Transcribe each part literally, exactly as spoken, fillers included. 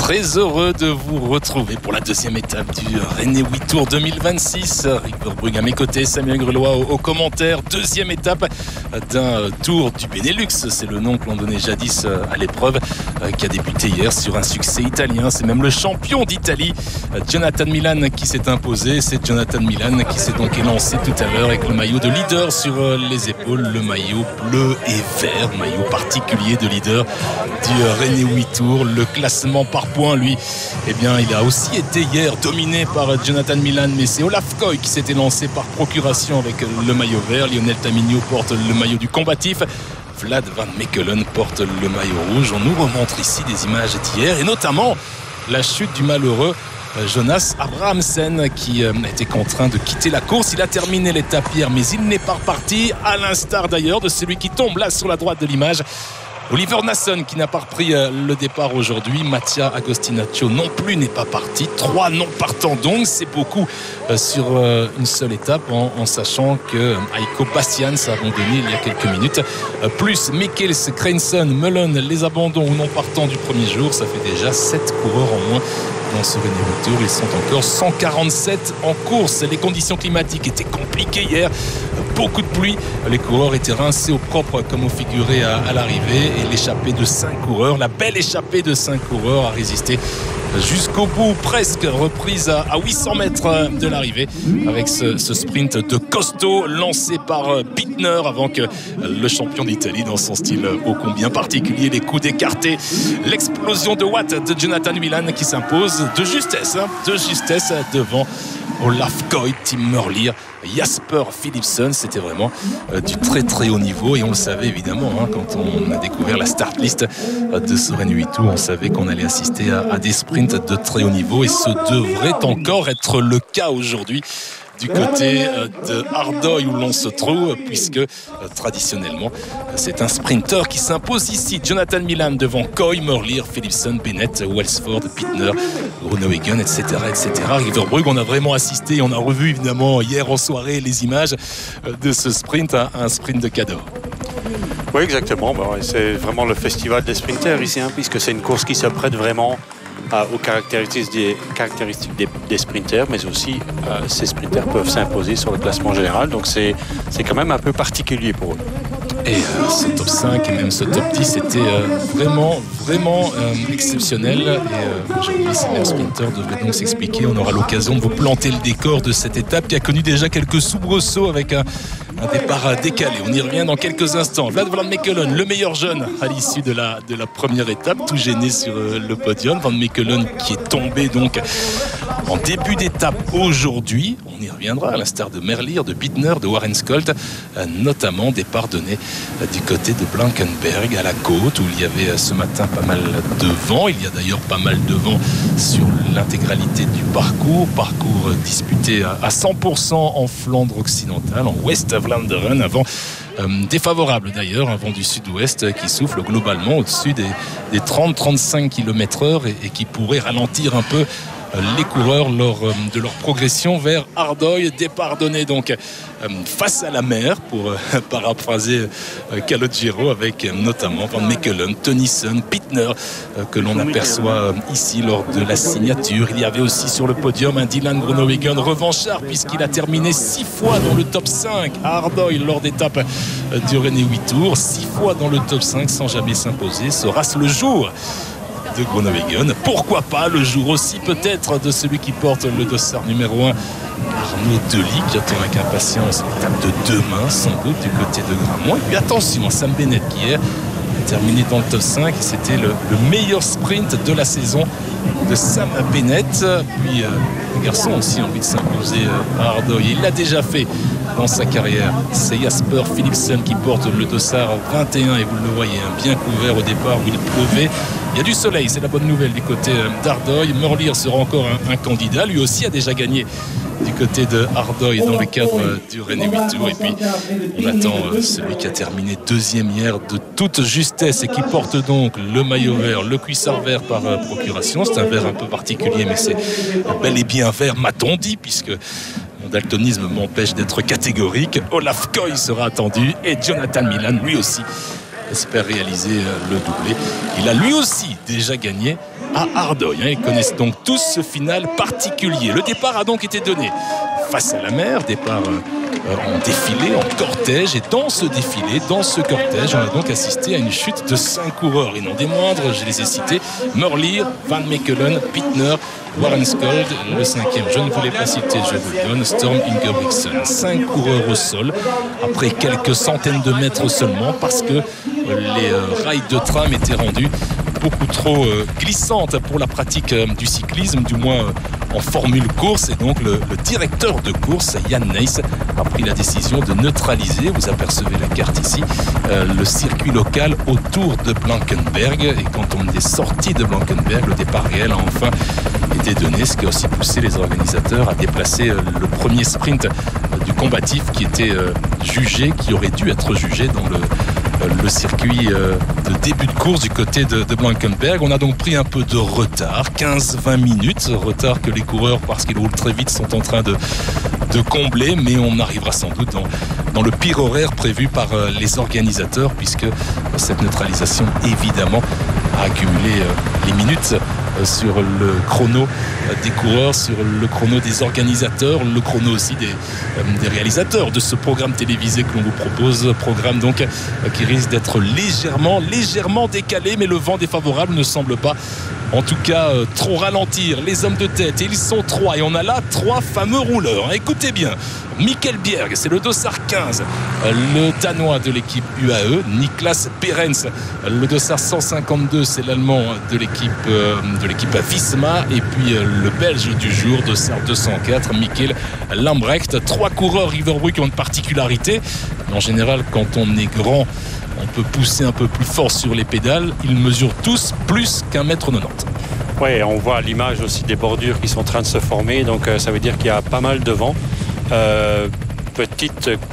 Très heureux de vous retrouver pour la deuxième étape du René huit Tour deux mille vingt-six. Rick Verbrugge à mes côtés, Samuel Grelois aux commentaires. Deuxième étape d'un tour du Benelux, c'est le nom que l'on donnait jadis à l'épreuve, qui a débuté hier sur un succès italien. C'est même le champion d'Italie, Jonathan Milan, qui s'est imposé. C'est Jonathan Milan qui s'est donc élancé tout à l'heure avec le maillot de leader sur les épaules, le maillot bleu et vert, maillot particulier de leader du René huit Tour. Le classement par points, lui, eh bien, il a aussi été hier dominé par Jonathan Milan, mais c'est Olaf Koy qui s'était lancé par procuration avec le maillot vert. Lionel Tamigno porte le maillot du combatif. Vlad Van Mechelen porte le maillot rouge. On nous remontre ici des images d'hier et notamment la chute du malheureux Jonas Abrahamsen qui a été contraint de quitter la course. Il a terminé l'étape hier, mais il n'est pas reparti, à l'instar d'ailleurs de celui qui tombe là sur la droite de l'image. Oliver Nassen qui n'a pas repris le départ aujourd'hui. Mattia Agostinaccio non plus n'est pas parti. Trois non partants donc, c'est beaucoup sur une seule étape, en, en sachant que Heiko Bastian s'est abandonné il y a quelques minutes. Plus Mikkels, Kreinson, Mullen, les abandons ou non partants du premier jour, ça fait déjà sept coureurs en moins dans ce René huit Tour. Ils sont encore cent quarante-sept en course. Les conditions climatiques étaient compliquées hier. Beaucoup de pluie. Les coureurs étaient rincés au propre comme au figuré à, à l'arrivée. Et l'échappée de cinq coureurs, la belle échappée de cinq coureurs a résisté jusqu'au bout, presque reprise à, à huit cents mètres de l'arrivée avec ce, ce sprint de costaud lancé par Bittner avant que le champion d'Italie, dans son style ô combien particulier, les coups d'écarté, l'explosion de Watt de Jonathan Milan qui s'impose de justesse, hein, de justesse devant Olaf Koy, Tim Merlier, Jasper Philipsen. C'était vraiment euh, du très très haut niveau et on le savait évidemment, hein, quand on a découvert la start list de ce René huit Tour, on savait qu'on allait assister à, à des sprints de très haut niveau et ce devrait encore être le cas aujourd'hui du côté de Ardøy où l'on se trouve, puisque euh, traditionnellement c'est un sprinter qui s'impose ici. Jonathan Milan devant Koy, Merlier, Philipsen, Bennett, Welsford, Bittner, Groenewegen, et cetera, et cetera. Rick Verbrugge, on a vraiment assisté, on a revu évidemment hier en soirée les images de ce sprint, hein, un sprint de Cador. Oui, exactement. Bah ouais, c'est vraiment le festival des sprinters ici, hein, puisque c'est une course qui se prête vraiment aux caractéristiques des, caractéristiques des, des sprinters, mais aussi euh, ces sprinters peuvent s'imposer sur le classement général, donc c'est, c'est quand même un peu particulier pour eux. Et euh, ce top cinq et même ce top dix était euh, vraiment, vraiment euh, exceptionnel. Et euh, aujourd'hui, ces meilleurs sprinters devraient donc s'expliquer. On aura l'occasion de vous planter le décor de cette étape qui a connu déjà quelques soubresauts avec un, un départ décalé. On y revient dans quelques instants. Vlad Van Mechelen, le meilleur jeune à l'issue de la, de la première étape, tout gêné sur euh, le podium. Van Mechelen qui est tombé donc en début d'étape aujourd'hui. On y reviendra à l'instar de Merlier, de Bittner, de Warren Skolt, euh, notamment départ donné du côté de Blankenberg à la côte où il y avait ce matin pas mal de vent. Il y a d'ailleurs pas mal de vent sur l'intégralité du parcours. Parcours disputé à cent pour cent en Flandre occidentale, en West Vlaanderen, un vent euh, défavorable d'ailleurs, un vent du sud-ouest qui souffle globalement au-dessus des, des trente à trente-cinq kilomètres heure et, et qui pourrait ralentir un peu les coureurs lors de leur progression vers Ardøy. Départ donné donc face à la mer pour paraphraser Calogero avec notamment Van Mechelen, Tennyson, Bittner que l'on aperçoit ici lors de la signature. Il y avait aussi sur le podium un Dylan Groenewegen revanchard puisqu'il a terminé six fois dans le top cinq à Ardøy lors d'étape du René huit Tour, six fois dans le top cinq sans jamais s'imposer. Sera-ce le jour de Groenewegen? Pourquoi pas le jour aussi peut-être de celui qui porte le dossard numéro un, Arnaud Delis, qui attend avec impatience l'étape de demain sans doute du côté de Gramont. Et puis attention, Sam Bennett qui hier a terminé dans le top cinq, c'était le, le meilleur sprint de la saison de Sam Bennett. Puis euh, le garçon aussi a envie de s'imposer euh, à Ardøy, il l'a déjà fait dans sa carrière. C'est Jasper Philipsen qui porte le dossard vingt et un et vous le voyez, hein, bien couvert au départ où il pleuvait. Il y a du soleil, c'est la bonne nouvelle du côté d'Ardøy. Merlier sera encore un, un candidat, lui aussi a déjà gagné du côté de Ardøy dans le cadre du René huit Tour. Et puis on attend celui qui a terminé deuxième hier de toute justesse et qui porte donc le maillot vert, le cuissard vert par procuration. C'est un vert un peu particulier, mais c'est bel et bien vert, m'a-t-on dit, puisque mon daltonisme m'empêche d'être catégorique. Olaf Koy sera attendu et Jonathan Milan lui aussi espère réaliser le doublé. Il a lui aussi déjà gagné à Ardeuil. Ils connaissent donc tous ce final particulier. Le départ a donc été donné face à la mer, départ en défilé, en cortège, et dans ce défilé, dans ce cortège, on a donc assisté à une chute de cinq coureurs, et non des moindres, je les ai cités: Merlier, Van Mechelen, Pitner, Warren Scold, le cinquième, je ne voulais pas citer, je vous le donne, Storm Ingebrigtsen. Cinq coureurs au sol, après quelques centaines de mètres seulement, parce que les rails de tram étaient rendus beaucoup trop glissantes pour la pratique du cyclisme, du moins en formule course, et donc le, le directeur de course, Jan Neis, a pris la décision de neutraliser, vous apercevez la carte ici, euh, le circuit local autour de Blankenberg, et quand on est sorti de Blankenberg, le départ réel a enfin été donné, ce qui a aussi poussé les organisateurs à déplacer euh, le premier sprint euh, du combatif qui était euh, jugé, qui aurait dû être jugé dans le le circuit de début de course du côté de, de Blankenberg. On a donc pris un peu de retard, quinze à vingt minutes, retard que les coureurs, parce qu'ils roulent très vite, sont en train de, de combler, mais on arrivera sans doute dans, dans le pire horaire prévu par les organisateurs, puisque cette neutralisation, évidemment, a accumulé les minutes sur le chrono des coureurs, sur le chrono des organisateurs, le chrono aussi des, des réalisateurs de ce programme télévisé que l'on vous propose, programme donc qui risque d'être légèrement, légèrement décalé, mais le vent défavorable ne semble pas, en tout cas, euh, trop ralentir les hommes de tête. Et ils sont trois, et on a là trois fameux rouleurs. Écoutez bien, Mikkel Bjerg, c'est le dossard quinze, le Danois de l'équipe U A E, Niklas Behrens, le dossard cent cinquante-deux, c'est l'Allemand de l'équipe euh, de l'équipe Visma, et puis euh, le Belge du jour, dossard deux cent quatre, Mikkel Lambrecht. Trois coureurs Riverbrück qui ont une particularité. En général, quand on est grand, on peut pousser un peu plus fort sur les pédales. Ils mesurent tous plus qu'un mètre quatre-vingt-dix. Oui, on voit à l'image aussi des bordures qui sont en train de se former, donc euh, ça veut dire qu'il y a pas mal de vent. Euh, petite euh,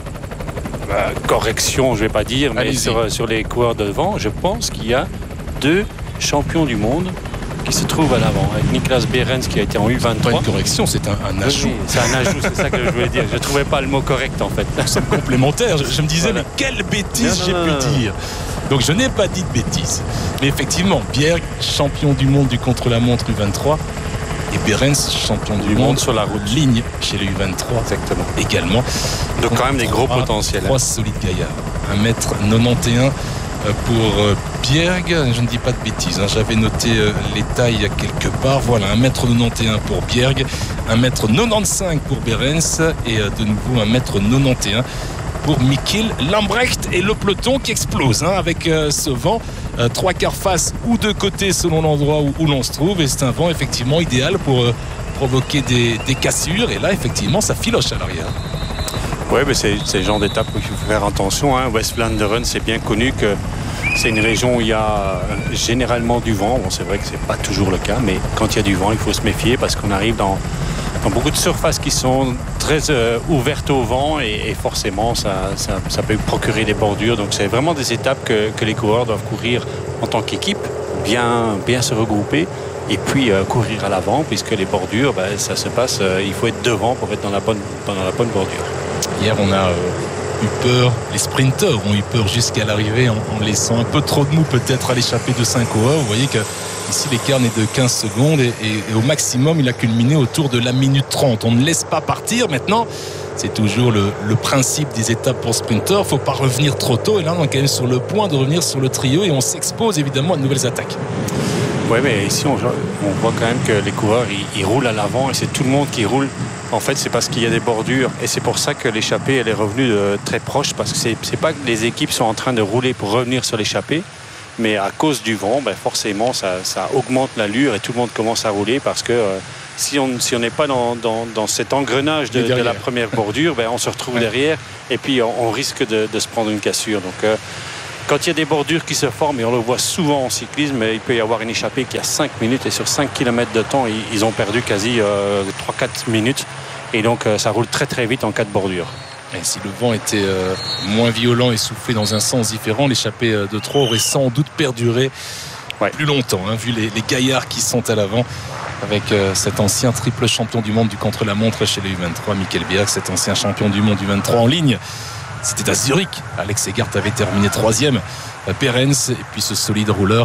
correction, je ne vais pas dire, mais sur, sur les coureurs de devant, je pense qu'il y a deux champions du monde qui se trouvent à l'avant, avec Niklas Behrens qui a été en U vingt-trois. Pas une correction, c'est un, un ajout. Oui, c'est un ajout, c'est ça que je voulais dire. Je ne trouvais pas le mot correct en fait. C'est complémentaire. Je, je me disais, voilà. Mais quelle bêtise non, j'ai non, pu non. dire. Donc je n'ai pas dit de bêtises. Mais effectivement, Bjerg, champion du monde du contre-la-montre U vingt-trois, et Behrens, champion du, du monde, monde sur la route ligne chez le U vingt-trois. Exactement. Également. Donc, Donc quand même des gros potentiels. Trois solides gaillards. un mètre quatre-vingt-onze pour Bjerg, je ne dis pas de bêtises, hein. J'avais noté les tailles quelque part. Voilà, un mètre quatre-vingt-onze pour Bjerg, un mètre quatre-vingt-quinze pour Behrens, et de nouveau un mètre quatre-vingt-onze pour Mikkel Lambrecht, et le peloton qui explose, hein, avec euh, ce vent, euh, trois quarts face ou deux côtés selon l'endroit où, où l'on se trouve, et c'est un vent effectivement idéal pour euh, provoquer des, des cassures, et là effectivement ça filoche à l'arrière. Oui, mais c'est, c'est le genre d'étape où il faut faire attention, hein. West-Vlaanderen, c'est bien connu que c'est une région où il y a généralement du vent. Bon, c'est vrai que c'est pas toujours le cas, mais quand il y a du vent, il faut se méfier parce qu'on arrive dans, dans beaucoup de surfaces qui sont très euh, ouvertes au vent, et, et forcément ça, ça, ça peut procurer des bordures. Donc c'est vraiment des étapes que, que les coureurs doivent courir en tant qu'équipe, bien, bien se regrouper, et puis euh, courir à l'avant, puisque les bordures, ben, ça se passe, euh, il faut être devant pour être dans la bonne, dans la bonne bordure. Hier on a euh, eu peur, les sprinteurs ont eu peur jusqu'à l'arrivée en, en laissant un peu trop de mou peut-être à l'échappée de cinq coureurs. Vous voyez que ici l'écart n'est de quinze secondes, et, et, et au maximum il a culminé autour de la minute trente. On ne laisse pas partir maintenant. C'est toujours le, le principe des étapes pour sprinteurs. Il ne faut pas revenir trop tôt, et là on est quand même sur le point de revenir sur le trio, et on s'expose évidemment à de nouvelles attaques. Oui, mais ici on, on voit quand même que les coureurs ils, ils roulent à l'avant, et c'est tout le monde qui roule. En fait, c'est parce qu'il y a des bordures, et c'est pour ça que l'échappée elle est revenue de, très proche, parce que c'est, c'est pas que les équipes sont en train de rouler pour revenir sur l'échappée, mais à cause du vent, ben forcément ça, ça augmente l'allure, et tout le monde commence à rouler, parce que euh, si on si on n'est pas dans, dans, dans cet engrenage de, de la première bordure, ben on se retrouve ouais. derrière, et puis on, on risque de, de se prendre une cassure. Donc euh, quand il y a des bordures qui se forment, et on le voit souvent en cyclisme, il peut y avoir une échappée qui a cinq minutes, et sur cinq kilomètres de temps, ils, ils ont perdu quasi euh, trois à quatre minutes. Et donc euh, ça roule très très vite en cas de bordure. Et si le vent était euh, moins violent et soufflé dans un sens différent, l'échappée de trois aurait sans doute perduré ouais. plus longtemps, hein, vu les, les gaillards qui sont à l'avant, avec euh, cet ancien triple champion du monde du contre-la-montre chez les U vingt-trois, Mikkel Bjerg, cet ancien champion du monde U vingt-trois en ligne. C'était à Zurich. Alex Egart avait terminé troisième. Behrens, et puis ce solide rouleur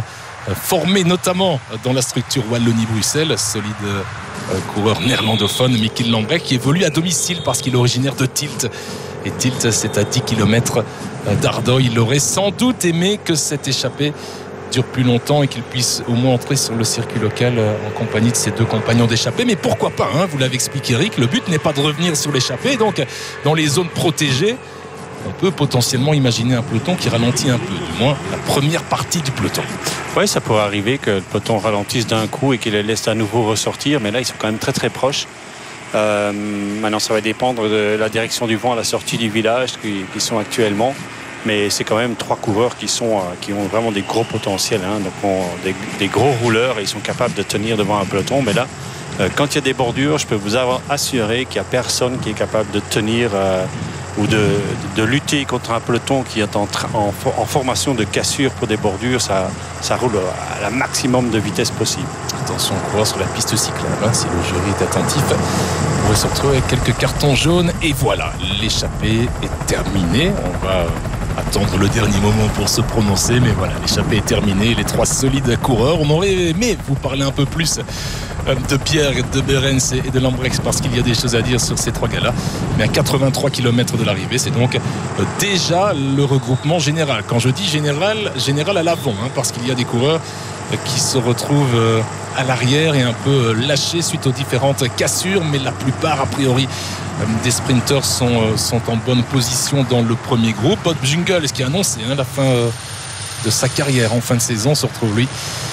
formé notamment dans la structure Wallonie-Bruxelles, solide euh, coureur néerlandophone, Michiel Lambrecht, qui évolue à domicile parce qu'il est originaire de Tielt. Et Tielt, c'est à dix kilomètres d'Ardeuil. Il aurait sans doute aimé que cette échappée dure plus longtemps et qu'il puisse au moins entrer sur le circuit local en compagnie de ses deux compagnons d'échappée. Mais pourquoi pas, hein, vous l'avez expliqué Eric, le but n'est pas de revenir sur l'échappée. Donc dans les zones protégées, on peut potentiellement imaginer un peloton qui ralentit un peu, du moins la première partie du peloton. Oui, ça pourrait arriver que le peloton ralentisse d'un coup et qu'il les laisse à nouveau ressortir, mais là ils sont quand même très très proches. Euh, maintenant ça va dépendre de la direction du vent à la sortie du village qui, qui sont actuellement, mais c'est quand même trois coureurs qui, sont, qui ont vraiment des gros potentiels, hein, donc ont des, des gros rouleurs et ils sont capables de tenir devant un peloton. Mais là, euh, quand il y a des bordures, je peux vous avoir assuré qu'il n'y a personne qui est capable de tenir euh, ou de, de lutter contre un peloton qui est en, en, en formation de cassure pour des bordures. Ça, ça roule à la maximum de vitesse possible. Attention, coureur sur la piste cyclable, hein, si le jury est attentif, on pourrait se retrouver avec quelques cartons jaunes. Et voilà, l'échappée est terminée. On va attendre le dernier moment pour se prononcer, mais voilà, l'échappée est terminée. Les trois solides coureurs, on aurait aimé vous parler un peu plus de Pierre, de Behrens et de Lambrecht parce qu'il y a des choses à dire sur ces trois gars-là. Mais à quatre-vingt-trois kilomètres de l'arrivée, c'est donc déjà le regroupement général. Quand je dis général, général à l'avant, hein, parce qu'il y a des coureurs qui se retrouvent à l'arrière et un peu lâchés suite aux différentes cassures, mais la plupart, a priori, des sprinteurs sont, sont en bonne position dans le premier groupe. Bob Jungels, ce qui a annoncé hein, la fin de sa carrière en fin de saison, se retrouve lui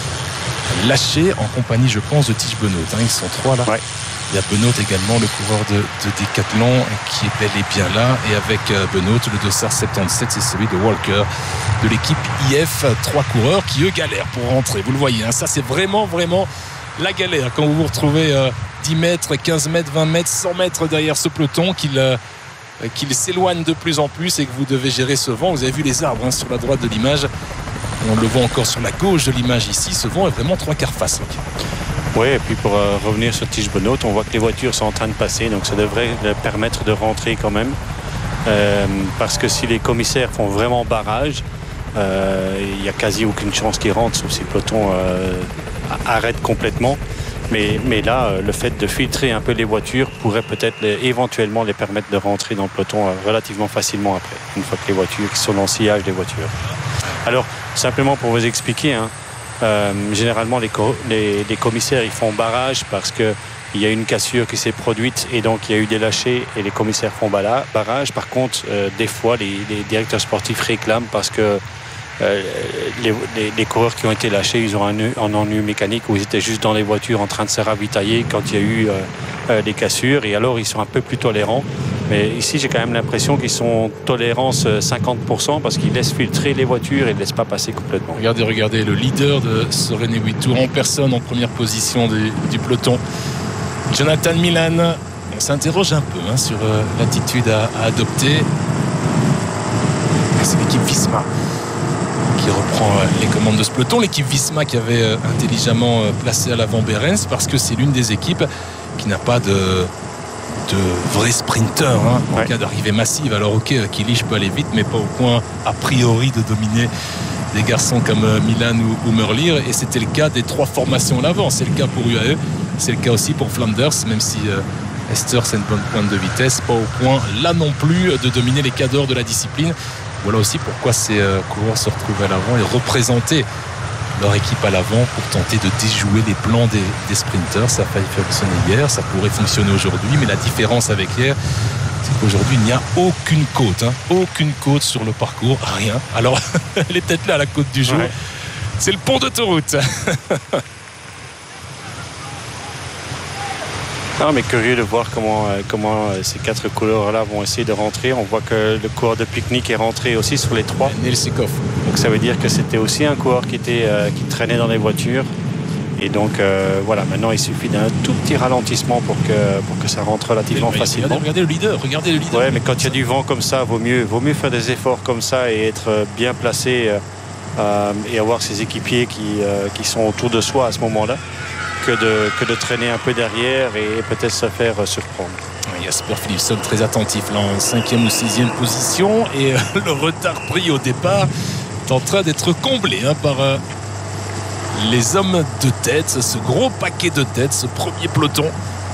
lâché en compagnie, je pense, de Tige Benoot. Hein, ils sont trois là. Ouais. Il y a Benoot également, le coureur de, de Decathlon, qui est bel et bien là. Et avec Benoot, le dossard soixante-dix-sept, c'est celui de Walker, de l'équipe I F. Trois coureurs qui, eux, galèrent pour rentrer. Vous le voyez, hein, ça, c'est vraiment, vraiment la galère. Quand vous vous retrouvez euh, dix mètres, quinze mètres, vingt mètres, cent mètres derrière ce peloton, qu'il, euh, qu'il s'éloigne de plus en plus et que vous devez gérer ce vent. Vous avez vu les arbres hein, sur la droite de l'image. On le voit encore sur la gauche de l'image ici. Ce vent est vraiment trois quarts face. Okay. Oui, et puis pour euh, revenir sur Tige Benoot, on voit que les voitures sont en train de passer, donc ça devrait leur permettre de rentrer quand même. Euh, parce que si les commissaires font vraiment barrage, il euh, n'y a quasi aucune chance qu'ils rentrent, sauf si le peloton euh, arrête complètement. Mais, mais là, le fait de filtrer un peu les voitures pourrait peut-être les, éventuellement les permettre de rentrer dans le peloton relativement facilement après, une fois que les voitures qui sont dans le sillage des voitures. Alors, simplement pour vous expliquer, hein, euh, généralement les, co- les, les commissaires ils font barrage parce qu'il y a une cassure qui s'est produite et donc il y a eu des lâchers et les commissaires font barrage. Par contre, euh, des fois, les, les directeurs sportifs réclament parce que Euh, les, les, les coureurs qui ont été lâchés, ils ont un, un ennui mécanique où ils étaient juste dans les voitures en train de se ravitailler quand il y a eu euh, euh, des cassures et alors ils sont un peu plus tolérants. Mais ici j'ai quand même l'impression qu'ils sont tolérance cinquante pour cent parce qu'ils laissent filtrer les voitures et ne laissent pas passer complètement. Regardez, regardez, le leader de ce René huit Tours en personne en première position du, du peloton, Jonathan Milan. On s'interroge un peu hein, sur euh, l'attitude à, à adopter. C'est l'équipe Visma qui reprend les commandes de ce peloton. L'équipe Visma qui avait intelligemment placé à l'avant Behrens parce que c'est l'une des équipes qui n'a pas de, de vrai sprinter hein, en ouais. cas d'arrivée massive. Alors ok, Kilich peut aller vite mais pas au point a priori de dominer des garçons comme Milan ou, ou Merlier, et c'était le cas des trois formations à l'avant. C'est le cas pour U A E, c'est le cas aussi pour Flanders, même si euh, Esther c'est une bonne pointe de vitesse, pas au point là non plus de dominer les cadors de la discipline. Voilà aussi pourquoi ces euh, coureurs se retrouvent à l'avant et représenter leur équipe à l'avant pour tenter de déjouer les plans des, des sprinters. Ça a failli fonctionner hier, ça pourrait fonctionner aujourd'hui, mais la différence avec hier, c'est qu'aujourd'hui il n'y a aucune côte, hein, aucune côte sur le parcours, rien. Alors elle est peut-être là la côte du jour, ouais. C'est le pont d'autoroute. Non, mais curieux de voir comment, comment ces quatre coureurs-là vont essayer de rentrer. On voit que le coureur de pique-nique est rentré aussi sur les trois. Nils Sikov. Donc ça veut dire que c'était aussi un coureur qui, était, euh, qui traînait dans les voitures. Et donc euh, voilà, maintenant il suffit d'un tout petit ralentissement pour que, pour que ça rentre relativement mais, mais facilement. Regardez, regardez le leader, regardez le leader. Ouais, mais quand il y a du vent comme ça, vaut mieux, vaut mieux faire des efforts comme ça et être bien placé euh, et avoir ses équipiers qui, euh, qui sont autour de soi à ce moment-là. Que de, que de traîner un peu derrière et peut-être se faire surprendre. Jasper Philipson très attentif là en cinquième ou sixième position et euh, le retard pris au départ est en train d'être comblé hein, par euh, les hommes de tête, ce gros paquet de tête, ce premier peloton.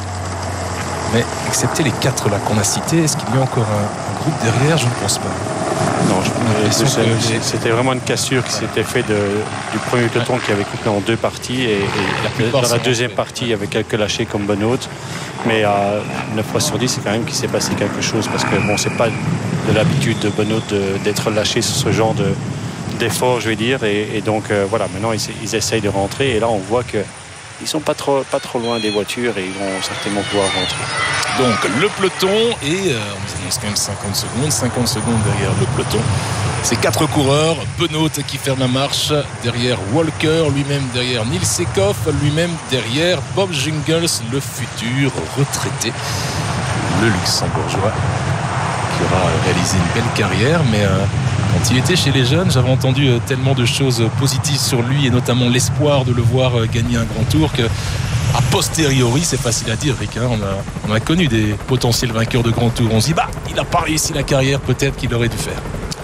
Mais excepté les quatre là qu'on a cités, est-ce qu'il y a encore un, un groupe derrière? Je ne pense pas. Non, je, je, c'était vraiment une cassure qui s'était faite du premier peloton, ouais, qui avait coupé en deux parties, et, et la dans la deuxième partie, il y avait quelques lâchés comme Benoît. Mais à neuf fois sur dix, c'est quand même qu'il s'est passé quelque chose, parce que bon, c'est pas de l'habitude de Benoît d'être lâché sur ce genre de, d'effort, je vais dire. Et, et donc euh, voilà, maintenant ils, ils essayent de rentrer, et là on voit que ils sont pas trop, pas trop loin des voitures, et ils vont certainement pouvoir rentrer. Donc le peloton, et euh, on nous annonce quand même cinquante secondes, cinquante secondes derrière le peloton. C'est quatre coureurs, Benoît qui ferme la marche, derrière Walker, lui-même derrière Nils Seekoff, lui-même derrière Bob Jungels, le futur retraité, le luxembourgeois, qui aura réalisé une belle carrière, mais euh, quand il était chez les jeunes, j'avais entendu euh, tellement de choses positives sur lui, et notamment l'espoir de le voir euh, gagner un grand tour, que a posteriori, c'est facile à dire, Rick, hein, on, a, on a connu des potentiels vainqueurs de grand tour. On se dit, bah, il n'a pas réussi la carrière peut-être qu'il aurait dû faire.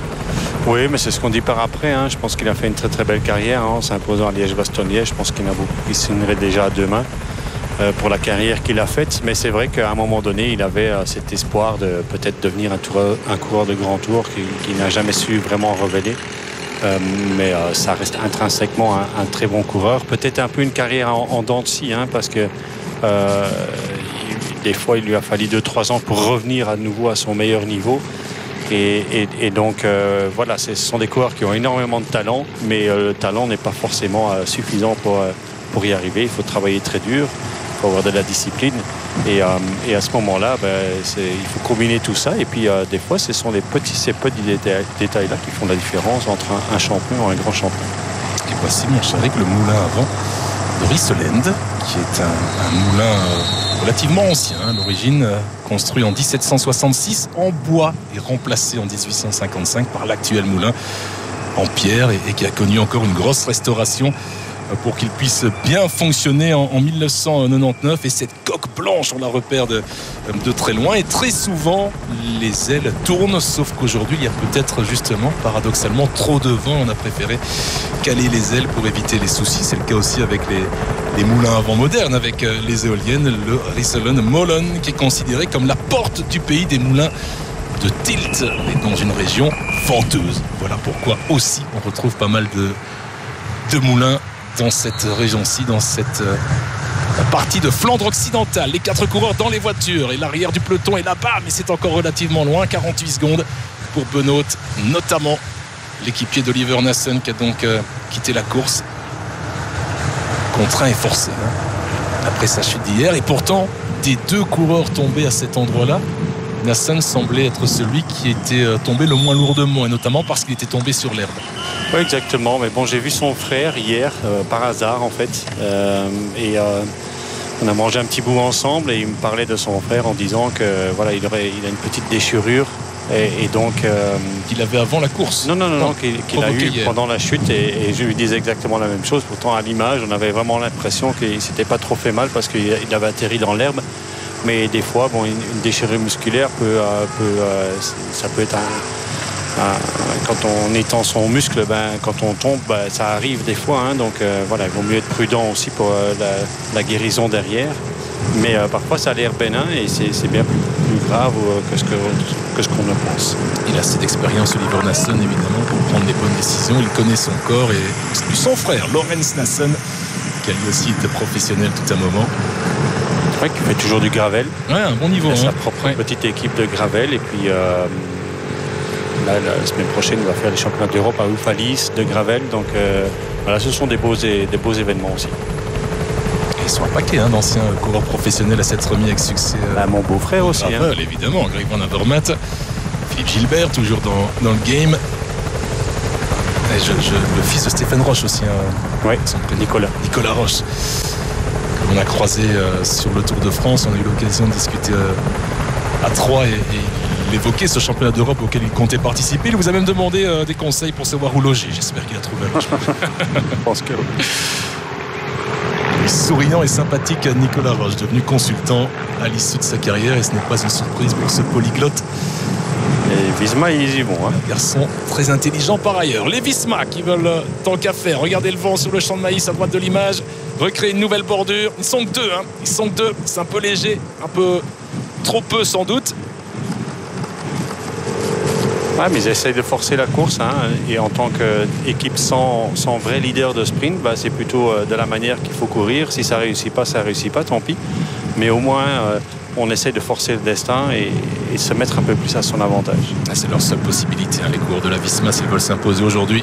Oui, mais c'est ce qu'on dit par après, hein. Je pense qu'il a fait une très très belle carrière, hein, en s'imposant à Liège-Bastogne-Liège. Je pense qu'il y en a beaucoup qui signeraient déjà à deux mains euh, pour la carrière qu'il a faite. Mais c'est vrai qu'à un moment donné, il avait euh, cet espoir de peut-être devenir un, tour, un coureur de grand tour qui, qui n'a jamais su vraiment révéler. Euh, mais euh, ça reste intrinsèquement un, un très bon coureur. Peut-être un peu une carrière en, en dents de scie, hein, parce que euh, il, des fois, il lui a fallu deux trois ans pour revenir à nouveau à son meilleur niveau. Et, et, et donc euh, voilà, ce sont des coureurs qui ont énormément de talent, mais euh, le talent n'est pas forcément euh, suffisant pour, euh, pour y arriver. Il faut travailler très dur, il faut avoir de la discipline, et, euh, et à ce moment-là, ben, il faut combiner tout ça, et puis euh, des fois ce sont les petits, ces petits détails, détails-là qui font la différence entre un, un champion et un grand champion. Et voici mon cher Rick, le moulin avant de Risselend, qui est un, un moulin euh, relativement ancien, à l'origine, euh, construit en dix-sept cent soixante-six en bois et remplacé en dix-huit cent cinquante-cinq par l'actuel moulin en pierre, et, et qui a connu encore une grosse restauration euh, pour qu'il puisse bien fonctionner en, en mille neuf cent quatre-vingt-dix-neuf. Et cette coque blanche, on la repère de, de très loin, et très souvent les ailes tournent, sauf qu'aujourd'hui il y a peut-être justement paradoxalement trop de vent. On a préféré caler les ailes pour éviter les soucis. C'est le cas aussi avec les, les moulins à vent modernes, avec les éoliennes, le Risselend Molen, qui est considéré comme la porte du pays des moulins de tilt, et dans une région venteuse. Voilà pourquoi aussi on retrouve pas mal de, de moulins dans cette région-ci, dans cette euh, partie de Flandre occidentale. Les quatre coureurs dans les voitures, et l'arrière du peloton est là-bas, mais c'est encore relativement loin. quarante-huit secondes pour Benoît, notamment l'équipier d'Oliver Nassen, qui a donc euh, quitté la course contraint et forcé, hein, après sa chute d'hier. Et pourtant, des deux coureurs tombés à cet endroit-là, Nassen semblait être celui qui était tombé le moins lourdement, et notamment parce qu'il était tombé sur l'herbe. Oui, exactement. Mais bon, j'ai vu son frère hier, euh, par hasard en fait, euh, et euh, on a mangé un petit bout ensemble, et il me parlait de son frère en disant que voilà, il aurait, il a une petite déchirure, et, et donc euh, qu'il avait avant la course. Non, non, non, non qu'il, qu'il a eu hier pendant la chute, et, et je lui disais exactement la même chose. Pourtant, à l'image, on avait vraiment l'impression qu'il s'était pas trop fait mal parce qu'il il avait atterri dans l'herbe. Mais des fois, bon, une, une déchirure musculaire peut, euh, peut euh, ça peut être un, un, quand on étend son muscle, ben, quand on tombe, ben, ça arrive des fois, hein, donc euh, voilà, il vaut mieux être prudent aussi pour euh, la, la guérison derrière. Mais euh, parfois ça a l'air bénin, et c'est, c'est bien plus, plus grave euh, que ce que, que ce qu'on ne pense. Il a assez d'expérience, Oliver Nassen, évidemment, pour prendre les bonnes décisions. Il connaît son corps, et son frère Lorenz Nassen, qui a lui aussi été professionnel tout un moment. Ouais, qui fait toujours du gravel. Ouais, un bon niveau. Il a hein. sa propre ouais. petite équipe de gravel, et puis euh, là, la semaine prochaine, il va faire les championnats d'Europe à Oufalis de gravel. Donc euh, voilà, ce sont des beaux, des beaux événements aussi. Et ils sont un paquet hein, d'anciens coureurs professionnels à s'être remis avec succès. Bah, mon beau-frère aussi. Gravel, hein. Évidemment, Greg Van Avermaet, Philippe Gilbert, toujours dans, dans le game. Et je, je, le fils de Stéphane Roche aussi. Hein, oui, Nicolas. Nicolas Roche. On a croisé euh, sur le Tour de France, on a eu l'occasion de discuter euh, à Troyes, et, et il évoquait ce championnat d'Europe auquel il comptait participer. Il vous a même demandé euh, des conseils pour savoir où loger. J'espère qu'il a trouvé un logement. Je pense que oui. Souriant et sympathique Nicolas Roche, devenu consultant à l'issue de sa carrière, et ce n'est pas une surprise pour ce polyglotte. Et Visma, ils y vont. Hein. Un garçon très intelligent par ailleurs. Les Visma qui veulent tant qu'à faire. Regardez le vent sur le champ de maïs à droite de l'image. Recréer une nouvelle bordure. Ils sont que deux. Hein. Ils sont que deux. C'est un peu léger. Un peu trop peu sans doute. Ouais, mais ils essayent de forcer la course. Hein. Et en tant qu'équipe sans, sans vrai leader de sprint, bah, c'est plutôt de la manière qu'il faut courir. Si ça ne réussit pas, ça ne réussit pas, tant pis. Mais au moins... Euh, on essaie de forcer le destin et, et se mettre un peu plus à son avantage. Ah, c'est leur seule possibilité, hein, les coureurs de la Visma, s'ils veulent s'imposer aujourd'hui.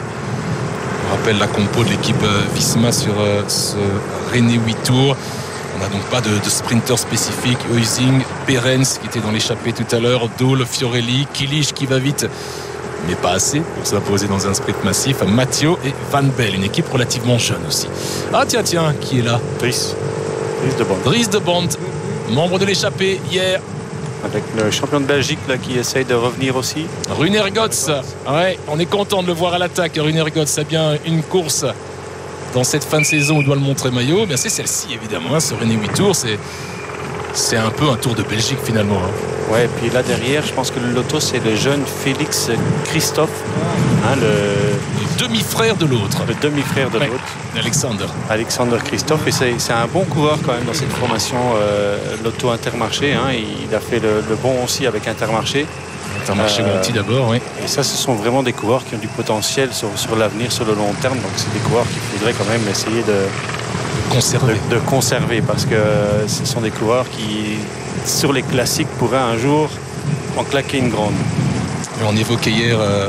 On rappelle la compo de l'équipe Visma sur euh, ce René huit Tours. On n'a donc pas de, de sprinter spécifique. Huizing, Perens qui était dans l'échappée tout à l'heure, Dole, Fiorelli, Kilich qui va vite, mais pas assez pour s'imposer dans un sprint massif. Matteo et Van Bell, une équipe relativement jeune aussi. Ah tiens, tiens, qui est là? Dries. Dries de Bond. Dries de Bond. Membre de l'échappée hier. Avec le champion de Belgique là, qui essaye de revenir aussi. Runer Gotz. Ouais, on est content de le voir à l'attaque. Runer Gotz a bien une course dans cette fin de saison où il doit le montrer maillot. Bien, c'est celle-ci évidemment. Hein, ce René huit Tours, c'est, c'est un peu un Tour de Belgique finalement. Hein. Ouais, et puis là derrière, je pense que le loto, c'est le jeune Félix Christophe. Hein, le... le demi-frère de l'autre. Le demi-frère de ouais. l'autre. Alexander. Alexander Christophe. Et c'est, c'est un bon coureur quand même dans cette formation euh, Lotto Intermarché. Hein. Il a fait le, le bon aussi avec Intermarché. Intermarché euh, Conti d'abord, oui. Et ça, ce sont vraiment des coureurs qui ont du potentiel sur, sur l'avenir, sur le long terme. Donc c'est des coureurs qu'il faudrait quand même essayer de conserver. De, de conserver parce que ce sont des coureurs qui, sur les classiques, pourraient un jour en claquer une grande. Et on évoquait hier euh,